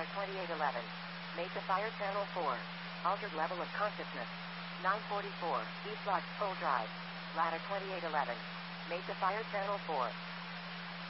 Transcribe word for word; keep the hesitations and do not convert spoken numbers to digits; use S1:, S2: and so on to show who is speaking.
S1: twenty-eight eleven. Mesa Fire Channel four. Altered level of consciousness. nine forty-four. East Lodge, full drive. Ladder twenty-eight eleven. Mesa Fire Channel four.